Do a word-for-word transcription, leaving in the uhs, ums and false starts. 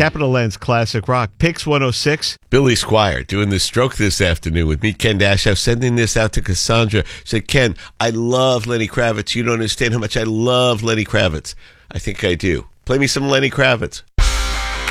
Capital Lands Classic Rock. Pix one oh six. Billy Squire doing the stroke this afternoon with me, Ken Dashow, sending this out to Cassandra. Said, Ken, I love Lenny Kravitz. You don't understand how much I love Lenny Kravitz. I think I do. Play me some Lenny Kravitz.